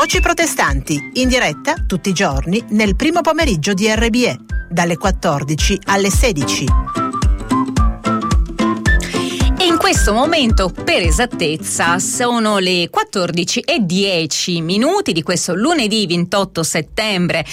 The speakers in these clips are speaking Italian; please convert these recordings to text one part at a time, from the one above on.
Voci protestanti, in diretta tutti i giorni nel primo pomeriggio di RBE, dalle 14 alle 16. In questo momento, per esattezza, sono le 14:10 di questo lunedì 28 settembre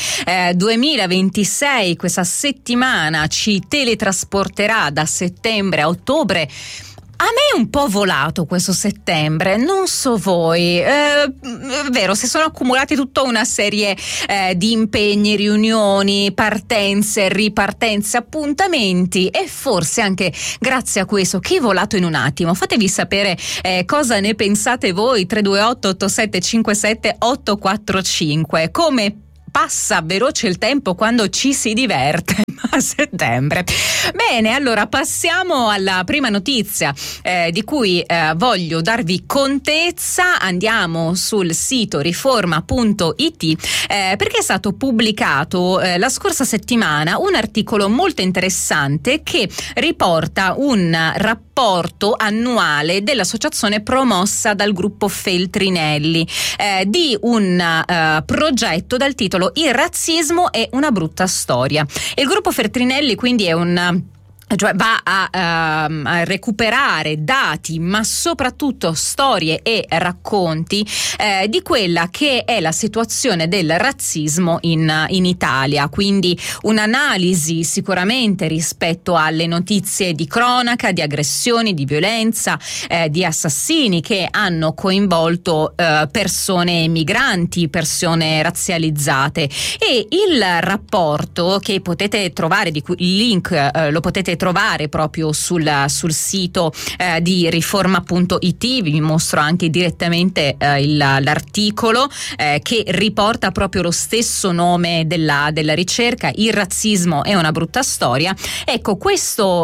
2026. Questa settimana ci teletrasporterà da settembre a ottobre. A me è un po' volato questo settembre, non so voi, è vero, si sono accumulati tutta una serie di impegni, riunioni, partenze, ripartenze, appuntamenti, e forse anche grazie a questo che è volato in un attimo. Fatevi sapere cosa ne pensate voi. 328 8757 845. Come passa veloce il tempo quando ci si diverte a settembre. Bene, allora passiamo alla prima notizia di cui voglio darvi contezza. Andiamo sul sito riforma.it perché è stato pubblicato la scorsa settimana un articolo molto interessante che riporta un rapporto annuale dell'associazione promossa dal gruppo Feltrinelli di un progetto dal titolo Il razzismo è una brutta storia. Il gruppo Feltrinelli quindi è va a recuperare dati, ma soprattutto storie e racconti di quella che è la situazione del razzismo in Italia. Quindi un'analisi sicuramente rispetto alle notizie di cronaca, di aggressioni, di violenza, di assassini che hanno coinvolto persone migranti, persone razzializzate. E il rapporto che potete trovare, di cui il link lo potete trovare proprio sul sito di riforma.it. Vi mostro anche direttamente l'articolo che riporta proprio lo stesso nome della ricerca, Il razzismo è una brutta storia. Ecco, questo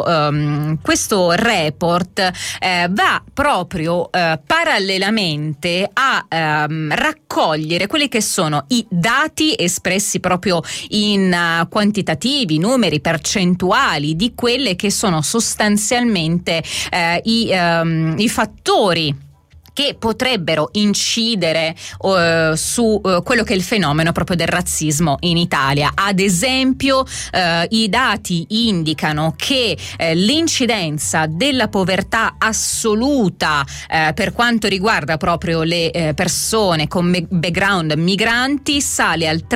report va proprio parallelamente a raccogliere quelli che sono i dati espressi proprio in quantitativi, numeri, percentuali di quelle che sono sostanzialmente i fattori che potrebbero incidere su quello che è il fenomeno proprio del razzismo in Italia. Ad esempio, i dati indicano che l'incidenza della povertà assoluta per quanto riguarda proprio le persone con background migranti sale al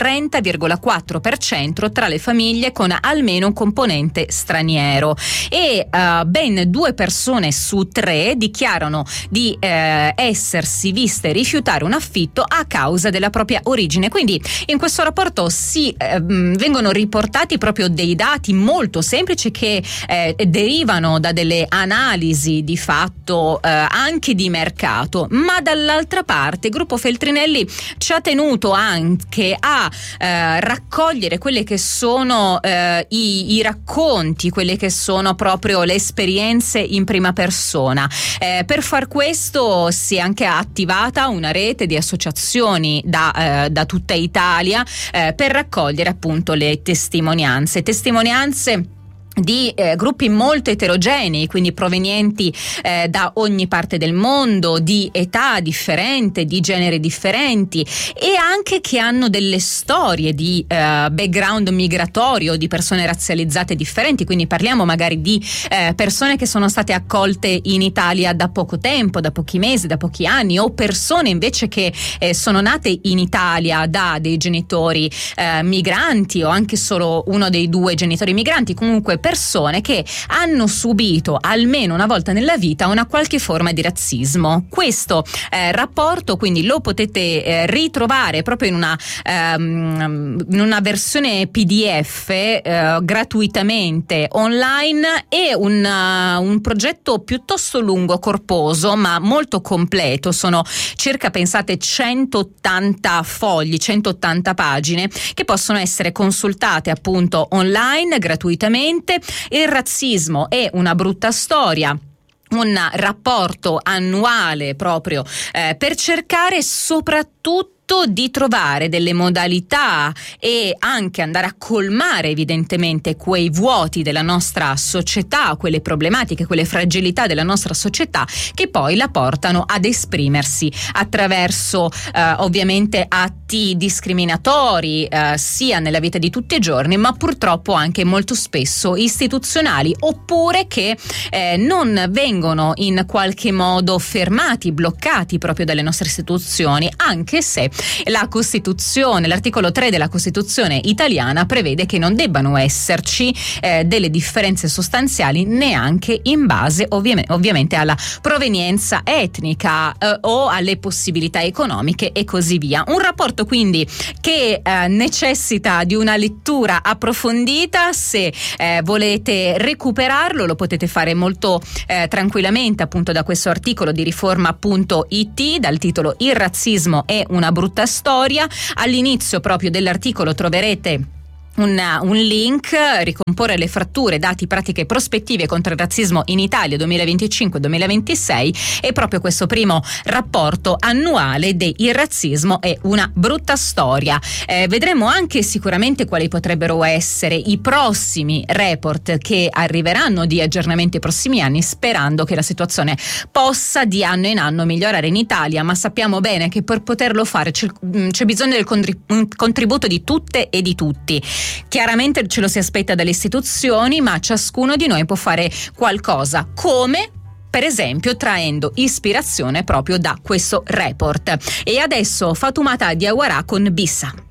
30,4% tra le famiglie con almeno un componente straniero, e ben 2 persone su 3 dichiarano di essersi viste rifiutare un affitto a causa della propria origine. Quindi in questo rapporto vengono riportati proprio dei dati molto semplici che derivano da delle analisi di fatto anche di mercato, ma dall'altra parte il gruppo Feltrinelli ci ha tenuto anche a raccogliere quelle che sono i racconti, quelle che sono proprio le esperienze in prima persona. Per far questo si è anche attivata una rete di associazioni da tutta Italia per raccogliere appunto le testimonianze di gruppi molto eterogenei, quindi provenienti da ogni parte del mondo, di età differente, di generi differenti, e anche che hanno delle storie di background migratorio, di persone razzializzate differenti. Quindi parliamo magari di persone che sono state accolte in Italia da poco tempo, da pochi mesi, da pochi anni, o persone invece che sono nate in Italia da dei genitori migranti, o anche solo uno dei 2 genitori migranti. Comunque persone che hanno subito almeno una volta nella vita una qualche forma di razzismo. Questo rapporto quindi lo potete ritrovare proprio in una versione PDF gratuitamente online. È un progetto piuttosto lungo, corposo, ma molto completo. Sono circa, pensate, 180 fogli, 180 pagine che possono essere consultate appunto online gratuitamente. Il razzismo è una brutta storia, un rapporto annuale proprio per cercare soprattutto soprattutto di trovare delle modalità e anche andare a colmare evidentemente quei vuoti della nostra società, quelle problematiche, quelle fragilità della nostra società che poi la portano ad esprimersi attraverso ovviamente atti discriminatori sia nella vita di tutti i giorni, ma purtroppo anche molto spesso istituzionali, oppure che non vengono in qualche modo fermati, bloccati proprio dalle nostre istituzioni, anche se la Costituzione, l'articolo 3 della Costituzione italiana prevede che non debbano esserci delle differenze sostanziali neanche in base ovviamente alla provenienza etnica o alle possibilità economiche e così via. Un rapporto quindi che necessita di una lettura approfondita. Se volete recuperarlo lo potete fare molto tranquillamente appunto da questo articolo di riforma.it dal titolo Il razzismo è una brutta storia. All'inizio proprio dell'articolo troverete un link, ricomporre le fratture, dati, pratiche e prospettive contro il razzismo in Italia 2025-2026, e proprio questo primo rapporto annuale di Il razzismo è una brutta storia. Vedremo anche sicuramente quali potrebbero essere i prossimi report che arriveranno di aggiornamento ai prossimi anni, sperando che la situazione possa di anno in anno migliorare in Italia, ma sappiamo bene che per poterlo fare c'è bisogno del contributo di tutte e di tutti. Chiaramente ce lo si aspetta dalle istituzioni, ma ciascuno di noi può fare qualcosa, come per esempio traendo ispirazione proprio da questo report. E adesso Fatoumata Diawara con Bissa.